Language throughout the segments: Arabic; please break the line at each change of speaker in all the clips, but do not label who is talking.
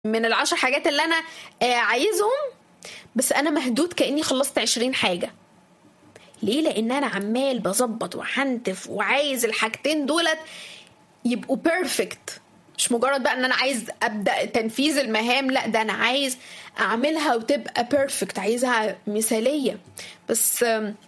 من ال10 حاجات اللي انا عايزهم، بس انا مهدود كاني خلصت 20 حاجه. ليه؟ لان انا عمال بظبط وحنتف وعايز الحاجتين دولت يبقوا بيرفكت. مش مجرد بقى ان انا عايز ابدا تنفيذ المهام، لا ده انا عايز اعملها وتبقى بيرفكت، عايزها مثاليه. بس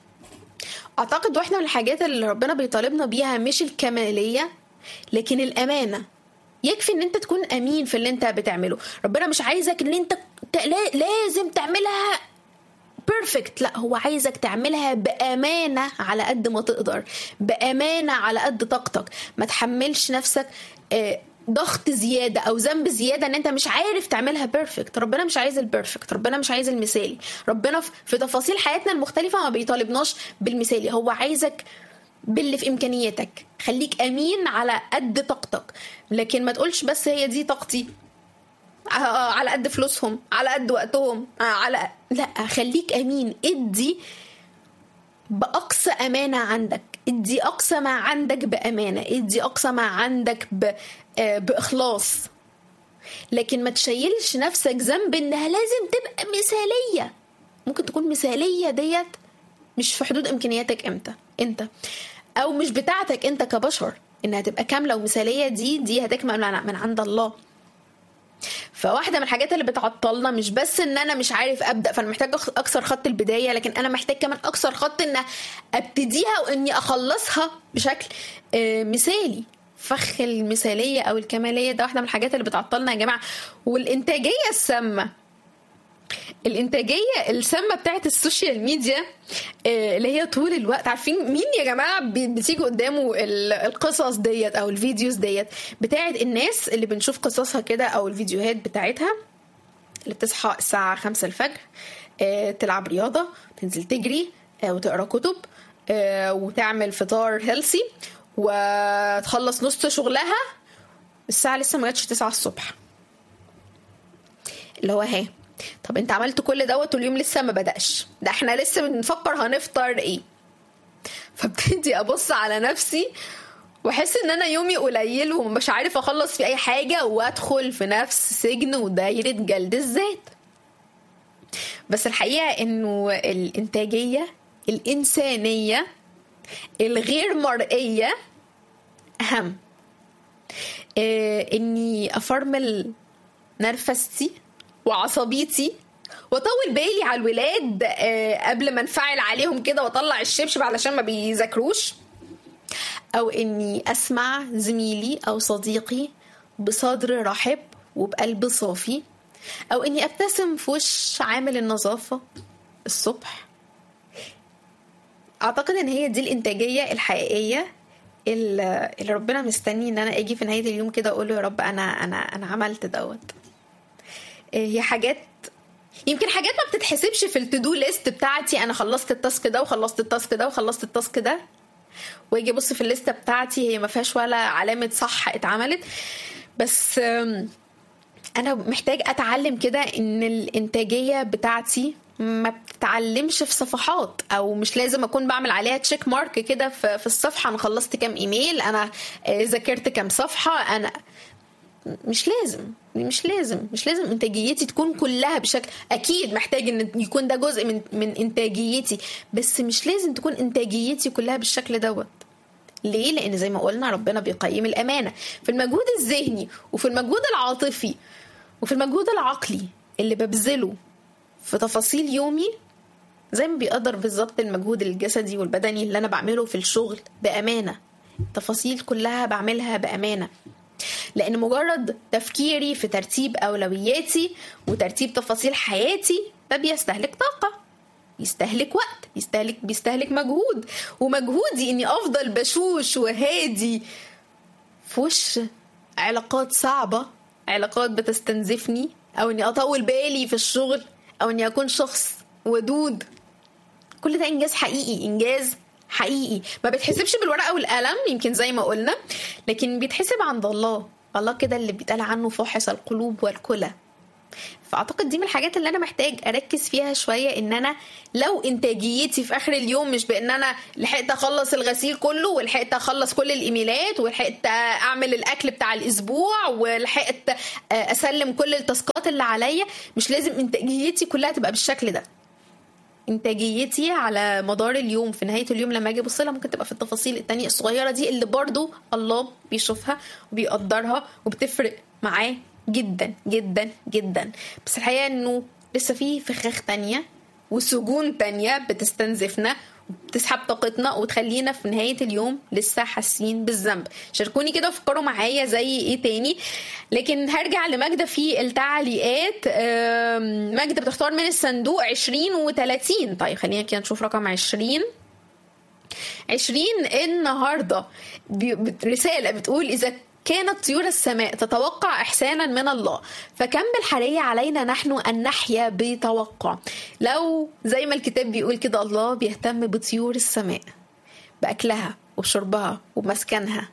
اعتقد واحده من الحاجات اللي ربنا بيطالبنا بيها مش الكماليه لكن الامانه. يكفي ان انت تكون امين في اللي انت بتعمله. ربنا مش عايزك ان انت لازم تعملها بيرفكت، لا هو عايزك تعملها بامانه على قد ما تقدر، بامانه على قد طاقتك. ما تحملش نفسك ضغط زياده او ذنب زياده ان انت مش عارف تعملها بيرفكت. ربنا مش عايز البيرفكت، ربنا مش عايز المثالي. ربنا في تفاصيل حياتنا المختلفه ما بيطالبناش بالمثالي، هو عايزك باللي في امكانياتك. خليك امين على قد طاقتك، لكن ما تقولش بس هي دي طاقتي، على قد فلوسهم، على قد وقتهم، لا خليك امين. ادي باقصى امانه عندك، ادي اقصى ما عندك بامانه، ادي اقصى ما عندك باخلاص. لكن ما تشيلش نفسك ذنب انها لازم تبقى مثاليه. ممكن تكون مثاليه ديت مش في حدود امكانياتك انت او مش بتاعتك انت كبشر انها تبقى كامله ومثاليه. دي هتكمل من عند الله. فواحده من الحاجات اللي بتعطلنا مش بس ان انا مش عارف ابدا، فانا محتاج اكسر خط البدايه، لكن انا محتاج كمان اكسر خط ان ابتديها واني اخلصها بشكل مثالي. فخ المثاليه او الكماليه ده واحده من الحاجات اللي بتعطلنا يا جماعه. والانتاجيه السامه، الانتاجيه السامه بتاعت السوشيال ميديا اللي هي طول الوقت. عارفين مين يا جماعه بتيجي قدامه القصص ديت او الفيديوز ديت بتاعت الناس اللي بنشوف قصصها كده، او الفيديوهات بتاعتها اللي بتصحى الساعه 5 الفجر تلعب رياضه، تنزل تجري وتقرا كتب وتعمل فطار هيلثي وتخلص نص شغلها الساعه لسه ما جاتش 9 الصبح. اللي هو طب انت عملت كل دوت واليوم لسه ما بدأش، ده احنا لسه بنفكر هنفطر ايه. فابتدي ابص على نفسي واحس ان انا يومي قليل ومش عارف اخلص في اي حاجة، وادخل في نفس سجن ودايرة جلد الذات. بس الحقيقة انه الانتاجية الانسانية الغير مرئية اهم. اني افرمل نرفستي وعصبيتي وطول بالي على الولاد قبل ما انفعل عليهم كده واطلع الشبشب علشان ما بيذاكروش، او اني اسمع زميلي او صديقي بصدر رحب وبقلب صافي، او اني ابتسم في وش عامل النظافة الصبح. اعتقد ان هي دي الانتاجية الحقيقية اللي ربنا مستني ان انا اجي في نهاية اليوم كده اقول له يا رب انا عملت دوت. هي حاجات يمكن حاجات ما بتتحسبش في التودو ليست بتاعتي، انا خلصت التاسك ده وخلصت التاسك ده وخلصت التاسك ده، واجي ابص في الليسته بتاعتي هي ما فيهاش ولا علامه صح اتعملت. بس انا محتاج اتعلم كده ان الانتاجيه بتاعتي ما بتتعلمش في صفحات، او مش لازم اكون بعمل عليها تشيك مارك كده في الصفحه انا خلصت كام ايميل، انا ذاكرت كام صفحه. انا مش لازم انتاجيتي تكون كلها بشكل. اكيد محتاج ان يكون ده جزء من انتاجيتي، بس مش لازم تكون انتاجيتي كلها بالشكل دوت. ليه؟ لان زي ما قلنا ربنا بيقيم الامانه في المجهود الذهني وفي المجهود العاطفي وفي المجهود العقلي اللي ببذله في تفاصيل يومي، زي ما بيقدر بالظبط المجهود الجسدي والبدني اللي انا بعمله في الشغل بامانه. التفاصيل كلها بعملها بامانه، لأن مجرد تفكيري في ترتيب أولوياتي وترتيب تفاصيل حياتي ده بيستهلك طاقة، يستهلك وقت، بيستهلك مجهود. ومجهودي إني أفضل بشوش وهادي في وش علاقات صعبة، علاقات بتستنزفني، أو إني أطول بالي في الشغل، أو إني أكون شخص ودود. كل ده إنجاز حقيقي ما بيتحسبش بالورقة والقلم يمكن زي ما قلنا، لكن بيتحسب عند الله كده اللي بيتقال عنه فاحص القلوب والكلى. فاعتقد دي من الحاجات اللي انا محتاج اركز فيها شويه، ان انا لو انتاجيتي في اخر اليوم مش بان انا لحقت اخلص الغسيل كله ولحقت اخلص كل الايميلات ولحقت اعمل الاكل بتاع الاسبوع ولحقت اسلم كل التاسكات اللي عليا، مش لازم انتاجيتي كلها تبقى بالشكل ده. انتاجيتي على مدار اليوم في نهايه اليوم لما اجي ابص لها ممكن تبقى في التفاصيل التانية الصغيره دي اللي برضو الله بيشوفها وبيقدرها وبتفرق معاه جدا جدا جدا. بس الحقيقه انه لسه في فخاخ تانية وسجون تانية بتستنزفنا وبتسحب طاقتنا وتخلينا في نهاية اليوم لسه حاسين بالذنب. شاركوني كده وفكروا معايا زي ايه تاني. لكن هرجع لماجدة في التعليقات. ماجدة بتختار من الصندوق 20 و30. طيب خلينا كده نشوف رقم 20 النهاردة رسالة بتقول: إذا كانت طيور السماء تتوقع إحسانا من الله، فكم بالحري علينا نحن أن نحيا بتوقع. لو زي ما الكتاب بيقول كده الله بيهتم بطيور السماء، بأكلها وبشربها وبمسكنها،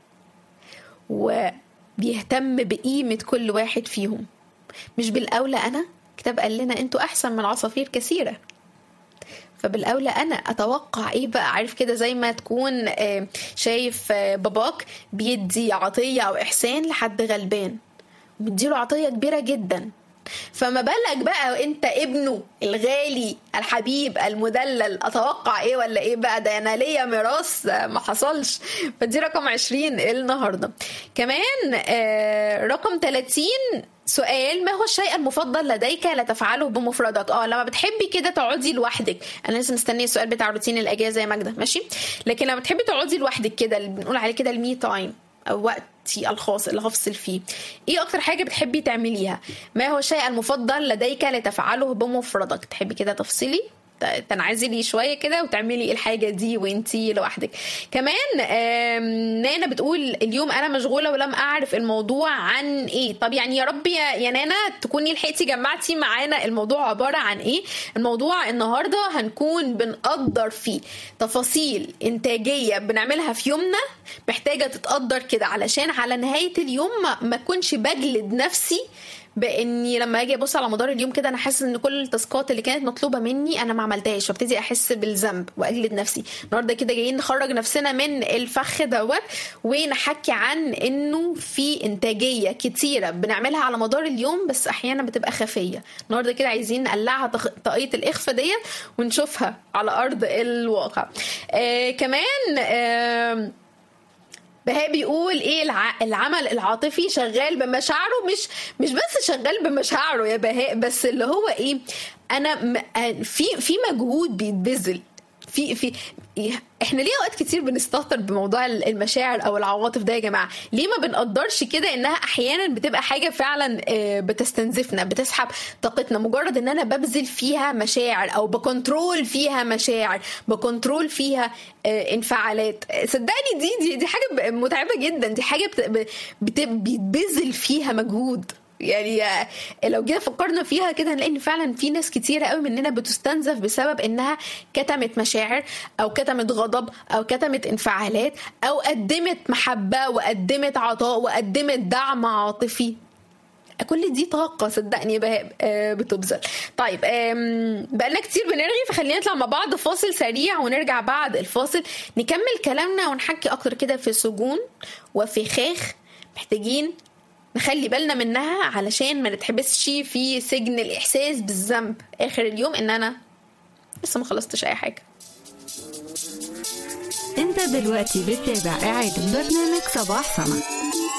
وبيهتم بقيمة كل واحد فيهم، مش بالأولى أنا؟ الكتاب قال لنا أنتوا أحسن من عصافير كثيرة. فبالأولى أنا أتوقع إيه بقى؟ عارف كده زي ما تكون شايف باباك بيدي عطية أو إحسان لحد غلبان ومديله عطية كبيرة جدا، فما بالك بقى أنت ابنه الغالي الحبيب المدلل، أتوقع إيه ولا إيه بقى؟ ده أنا ليا ميراث ما حصلش. فدي رقم 20 النهاردة. كمان رقم 30 سؤال: ما هو الشيء المفضل لديك لا تفعله بمفردك؟ لما بتحبي كده تقعدي لوحدك، انا لسه مستنيه السؤال بتاع روتين الاجازه يا ماجده، ماشي؟ لكن لما بتحبي تقعدي لوحدك كده اللي بنقول عليه كده المي تايم او وقتي الخاص اللي هفصل فيه، ايه اكتر حاجه بتحبي تعمليها؟ ما هو الشيء المفضل لديك لا تفعله بمفردك؟ تحبي كده تفصلي تنعزلي شويه كده وتعملي الحاجه دي وانتي لوحدك. كمان نانا بتقول: اليوم انا مشغوله ولم اعرف الموضوع عن ايه. طب يعني يا رب يا نانا تكوني لحقتي جمعتي معانا الموضوع عباره عن ايه. الموضوع النهارده هنكون بنقدر فيه تفاصيل انتاجيه بنعملها في يومنا محتاجه تتقدر كده، علشان على نهايه اليوم ما اكونش بجلد نفسي باني لما اجي ابص على مدار اليوم كده انا حاسس ان كل التاسكات اللي كانت مطلوبه مني انا ما عملتهاش، وابتدي احس بالذنب واجلد نفسي. النهارده كده جايين نخرج نفسنا من الفخ دوت ونحكي عن انه في انتاجيه كتيره بنعملها على مدار اليوم بس احيانا بتبقى خفيه. النهارده كده عايزين نقلعها طاقيه الاخفاء ديت ونشوفها على ارض الواقع. كمان بهاء بيقول ايه: العمل العاطفي شغال بمشاعره، مش بس شغال بمشاعره يا بهاء، بس اللي هو ايه، انا في مجهود بيتبذل في احنا ليه اوقات كتير بنستهتر بموضوع المشاعر او العواطف ده يا جماعه؟ ليه ما بنقدرش كده انها احيانا بتبقى حاجه فعلا بتستنزفنا بتسحب طاقتنا، مجرد ان انا ببذل فيها مشاعر او بكنترول فيها مشاعر، بكنترول فيها انفعالات. صدقني دي حاجه متعبه جدا، دي حاجه بيتبذل فيها مجهود. يعني لو جينا فكرنا فيها كده هنلاقي ان فعلا في ناس كتيره قوي مننا بتستنزف بسبب انها كتمت مشاعر او كتمت غضب او كتمت انفعالات او قدمت محبه وقدمت عطاء وقدمت دعم عاطفي. كل دي طاقه صدقني بتبذل. طيب بقالنا كتير بنرغي، فخلينا نطلع مع بعض فاصل سريع ونرجع بعد الفاصل نكمل كلامنا ونحكي اكتر كده في سجون وفخاخ محتاجين نخلي بالنا منها علشان ما نتحبسش في سجن الإحساس بالذنب آخر اليوم إن أنا لسه ما خلصتش أي حاجة.
أنت دلوقتي بتتابع إعادة برنامج صباح سما.